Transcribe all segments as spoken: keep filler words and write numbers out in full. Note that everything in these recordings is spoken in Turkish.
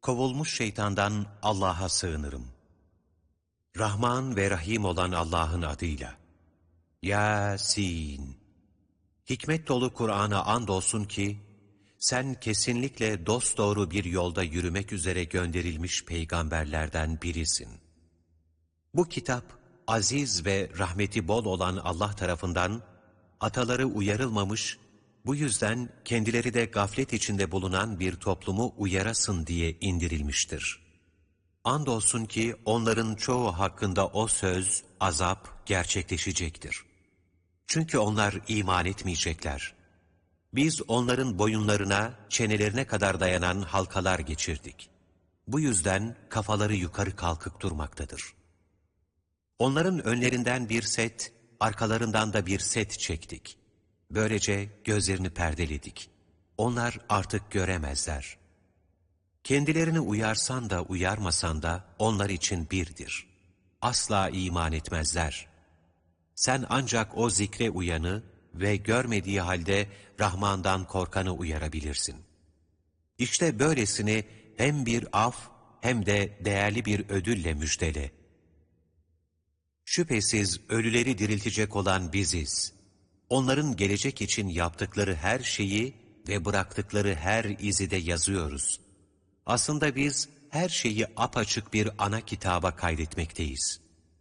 Kovulmuş şeytandan Allah'a sığınırım. Rahman ve Rahim olan Allah'ın adıyla. Yasin. Hikmet dolu Kur'an'a andolsun ki, sen kesinlikle dosdoğru bir yolda yürümek üzere gönderilmiş peygamberlerden birisin. Bu kitap, aziz ve rahmeti bol olan Allah tarafından, ataları uyarılmamış, bu yüzden kendileri de gaflet içinde bulunan bir toplumu uyarasın diye indirilmiştir. Andolsun ki onların çoğu hakkında o söz, azap gerçekleşecektir. Çünkü onlar iman etmeyecekler. Biz onların boyunlarına, çenelerine kadar dayanan halkalar geçirdik. Bu yüzden kafaları yukarı kalkık durmaktadır. Onların önlerinden bir set, arkalarından da bir set çektik. Böylece gözlerini perdeledik. Onlar artık göremezler. Kendilerini uyarsan da uyarmasan da onlar için birdir. Asla iman etmezler. Sen ancak o zikre uyanı ve görmediği halde Rahman'dan korkanı uyarabilirsin. İşte böylesini hem bir af hem de değerli bir ödülle müjdele. Şüphesiz ölüleri diriltecek olan biziz. Onların gelecek için yaptıkları her şeyi ve bıraktıkları her izi de yazıyoruz. Aslında biz her şeyi apaçık bir ana kitaba kaydetmekteyiz.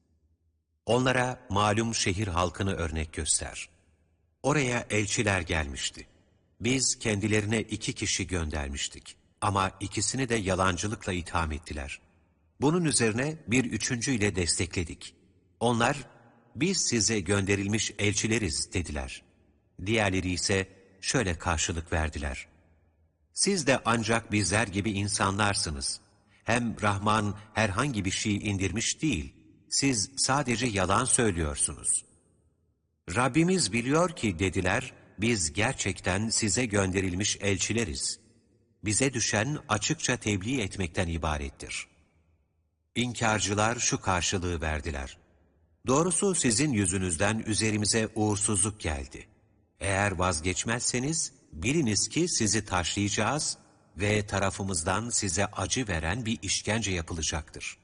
Onlara malum şehir halkını örnek göster. Oraya elçiler gelmişti. Biz kendilerine iki kişi göndermiştik. Ama ikisini de yalancılıkla itham ettiler. Bunun üzerine bir üçüncüyle destekledik. Onlar, biz size gönderilmiş elçileriz dediler. Diğerleri ise şöyle karşılık verdiler. Siz de ancak bizler gibi insanlarsınız. Hem Rahman herhangi bir şey indirmiş değil. Siz sadece yalan söylüyorsunuz. Rabbimiz biliyor ki dediler, biz gerçekten size gönderilmiş elçileriz. Bize düşen açıkça tebliğ etmekten ibarettir. İnkarcılar şu karşılığı verdiler. Doğrusu sizin yüzünüzden üzerimize uğursuzluk geldi. Eğer vazgeçmezseniz biliniz ki sizi taşlayacağız ve tarafımızdan size acı veren bir işkence yapılacaktır.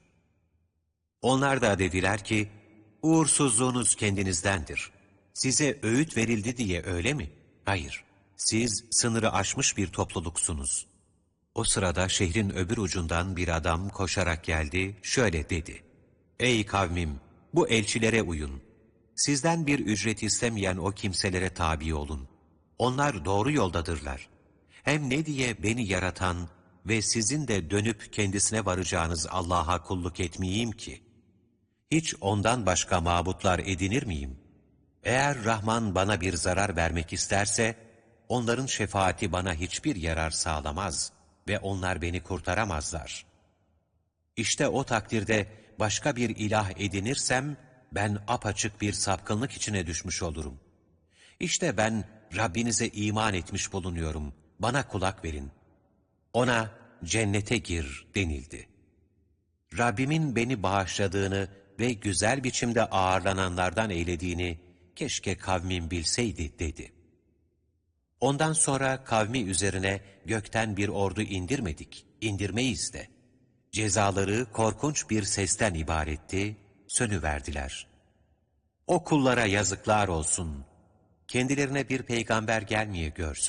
Onlar da dediler ki, uğursuzluğunuz kendinizdendir. Size öğüt verildi diye öyle mi? Hayır, siz sınırı aşmış bir topluluksunuz. O sırada şehrin öbür ucundan bir adam koşarak geldi, şöyle dedi. Ey kavmim, bu elçilere uyun. Sizden bir ücret istemeyen o kimselere tabi olun. Onlar doğru yoldadırlar. Hem ne diye beni yaratan ve sizin de dönüp kendisine varacağınız Allah'a kulluk etmeyeyim ki? Hiç ondan başka mabutlar edinir miyim? Eğer Rahman bana bir zarar vermek isterse, onların şefaati bana hiçbir yarar sağlamaz ve onlar beni kurtaramazlar. İşte o takdirde başka bir ilah edinirsem, ben apaçık bir sapkınlık içine düşmüş olurum. İşte ben Rabbinize iman etmiş bulunuyorum, bana kulak verin. Ona cennete gir denildi. Rabbimin beni bağışladığını ve güzel biçimde ağırlananlardan eylediğini keşke kavmim bilseydi dedi. Ondan sonra kavmi üzerine gökten bir ordu indirmedik, indirmeyiz de. Cezaları korkunç bir sesten ibaretti, sönüverdiler. O kullara yazıklar olsun, kendilerine bir peygamber gelmeye görsün.